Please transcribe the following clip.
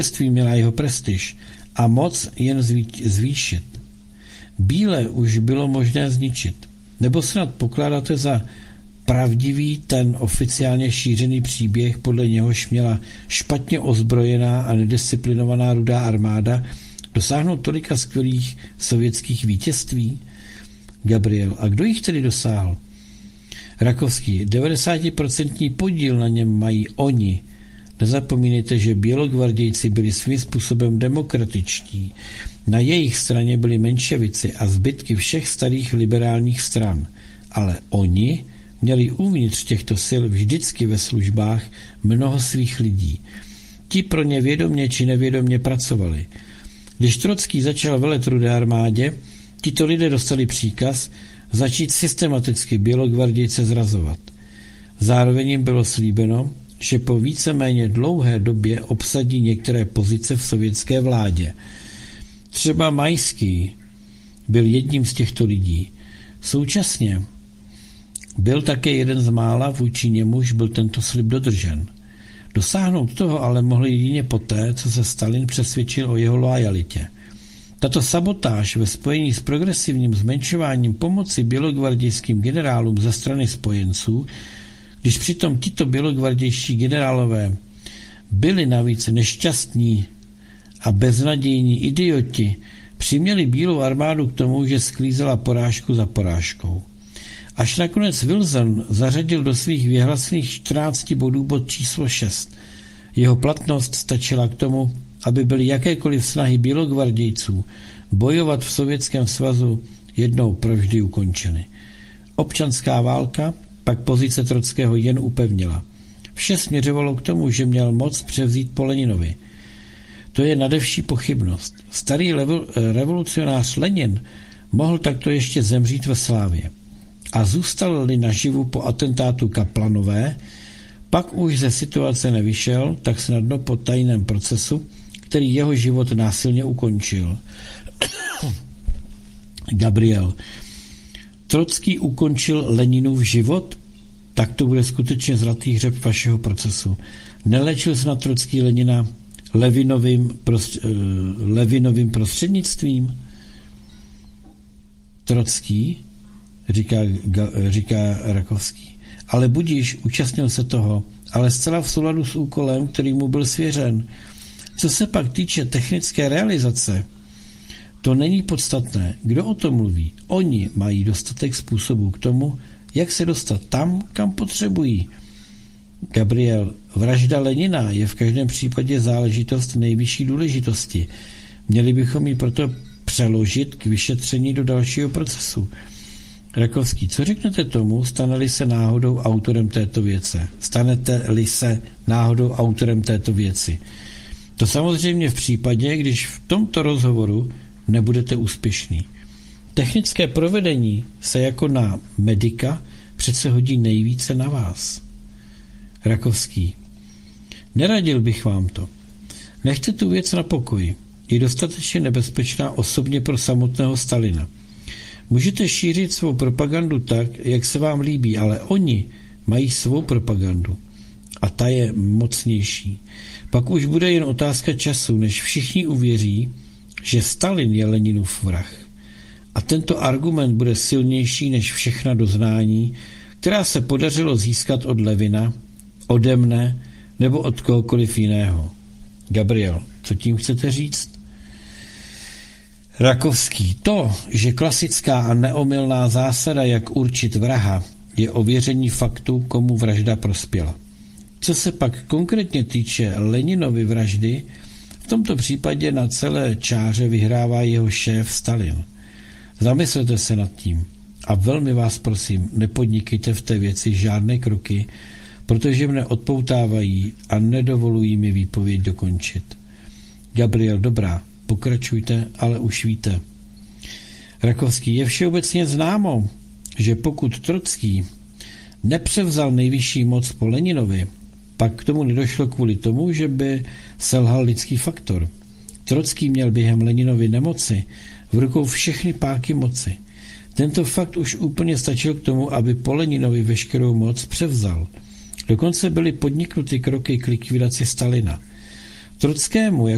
měla jeho prestiž a moc jen zvýšit. Bíle už bylo možné zničit. Nebo snad pokládáte za pravdivý ten oficiálně šířený příběh, podle něhož měla špatně ozbrojená a nedisciplinovaná Rudá armáda dosáhnout tolika skvělých sovětských vítězství? Gabriel, a kdo jich tedy dosáhl? Rakovský, 90% podíl na něm mají oni. Nezapomínejte, že bělogvardějci byli svým způsobem demokratičtí. Na jejich straně byli menševici a zbytky všech starých liberálních stran. Ale oni měli uvnitř těchto sil vždycky ve službách mnoho svých lidí. Ti pro ně vědomě či nevědomě pracovali. Když Trocký začal velet Rudé armádě, tito lidé dostali příkaz začít systematicky bělogvardějce zrazovat. Zároveň jim bylo slíbeno, že po víceméně dlouhé době obsadí některé pozice v sovětské vládě. Třeba Majský byl jedním z těchto lidí. Současně byl také jeden z mála, vůči němuž byl tento slib dodržen. Dosáhnout toho ale mohl jedině poté, co se Stalin přesvědčil o jeho loajalitě. Tato sabotáž ve spojení s progresivním zmenšováním pomoci bělogvardějským generálům ze strany spojenců, když přitom tito bělogvardějští generálové byli navíc nešťastní a beznadějní idioti, přiměli Bílou armádu k tomu, že sklízela porážku za porážkou. Až nakonec Wilson zařadil do svých vyhlasných 14 bodů bod číslo 6. Jeho platnost stačila k tomu, aby byly jakékoliv snahy bělogvardějců bojovat v Sovětském svazu jednou provždy ukončeny. Občanská válka pak pozice Trockého jen upevnila. Vše směřovalo k tomu, že měl moc převzít po Leninovi. To je nadevší pochybnost. Starý revolucionář Lenin mohl takto ještě zemřít ve slávě. A zůstal-li naživu po atentátu Kaplanové, pak už ze situace nevyšel tak snadno po tajném procesu, který jeho život násilně ukončil. Gabriel, Trocký ukončil Leninův život? Tak to bude skutečně zlatý hřeb vašeho procesu. Nelečil snad Trocký Lenina Levinovým prostřednictvím? Trocký, říká Rakovský. Ale budíš, účastnil se toho, ale zcela v souladu s úkolem, který mu byl svěřen. Co se pak týče technické realizace, to není podstatné. Kdo o tom mluví? Oni mají dostatek způsobů k tomu, jak se dostat tam, kam potřebují. Gabriel, vražda Lenina je v každém případě záležitost nejvyšší důležitosti. Měli bychom ji proto přeložit k vyšetření do dalšího procesu. Rakovský, co řeknete tomu, stane-li se náhodou autorem této věce? Stanete-li se náhodou autorem této věci? To samozřejmě v případě, když v tomto rozhovoru nebudete úspěšný. Technické provedení se jako na medika přece hodí nejvíce na vás. Rakovský, neradil bych vám to. Nechte tu věc na pokoji. Je dostatečně nebezpečná osobně pro samotného Stalina. Můžete šířit svou propagandu tak, jak se vám líbí, ale oni mají svou propagandu. A ta je mocnější. Pak už bude jen otázka času, než všichni uvěří, že Stalin je Leninův vrah. A tento argument bude silnější než všechna doznání, která se podařilo získat od Levina, ode mne nebo od kohokoliv jiného. Gabriel, co tím chcete říct? Rakovský, to, že klasická a neomylná zásada, jak určit vraha, je ověření faktu, komu vražda prospěla. Co se pak konkrétně týče Leninovy vraždy, v tomto případě na celé čáře vyhrává jeho šéf Stalin. Zamyslete se nad tím a velmi vás prosím, nepodnikejte v té věci žádné kroky, protože mne odpoutávají a nedovolují mi výpověď dokončit. Gabriel, dobrá, pokračujte, ale už víte. Rakovský, je všeobecně známo, že pokud Trocký nepřevzal nejvyšší moc po Leninovi, pak k tomu nedošlo kvůli tomu, že by selhal lidský faktor. Trocký měl během Leninovy nemoci v rukou všechny páky moci. Tento fakt už úplně stačil k tomu, aby po Leninovi veškerou moc převzal. Dokonce byly podniknuty kroky k likvidaci Stalina. Trockému jako